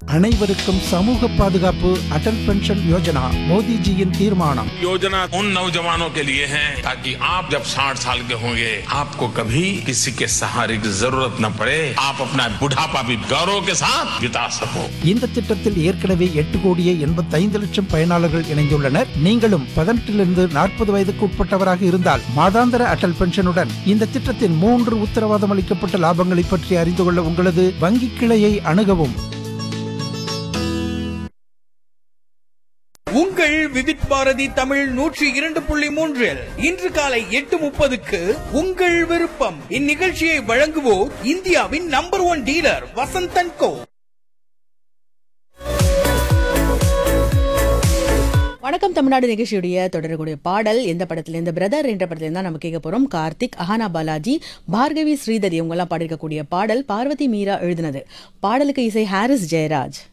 அனைவருக்கும் சமூக பாதுகாப்பு அடல் பென்ஷன் யோஜனா மோடிஜியின் தீர்மானம். योजना उन नौजवानों के लिए है ताकि आप जब 60 साल के होंगे आपको कभी किसी के सहारे की जरूरत न पड़े, आप अपना बुढ़ापा भी गौरव के साथ बिता सको. இந்த திட்டத்தில் ஏற்கனவே 8,85,00,000 பயனாளர்கள் இணைந்துள்ளனர். நீங்களும் 18 40 வயதுக்கு உட்பட்டவராக இருந்தால் மாதாந்திர அடல் பென்ஷனுடன் இந்த திட்டத்தின் 3 உத்தரவாதம் அளிக்கப்பட்ட லாபங்களை பற்றி அறிந்து கொள்ள உங்களது வங்கி கிளையை அணுகவும். உங்கள் விவித் பாரதி தமிழ் 102.3 இன்று காலை 8:30க்கு உங்கள் விருப்பம். இந்நிகழ்ச்சியை வழங்குவோர் இந்தியாவின் நம்பர் 1 டீலர் வசந்தன் கோ. வணக்கம் தமிழ்நாடு நிகழ்ச்சியுடைய தொடரக்கூடிய பாடல் எந்த படத்துல இந்த பிரதர் என்ற படத்துல தான் நம்ம கேட்க போறோம். கார்த்திக், அஹானா பாலாஜி, பார்கவி ஸ்ரீதரி இவங்க எல்லாம் பாடிருக்கக்கூடிய பாடல் பார்வதி மீரா எழுதினது. பாடலுக்கு இசை ஹாரிஸ் ஜெயராஜ்.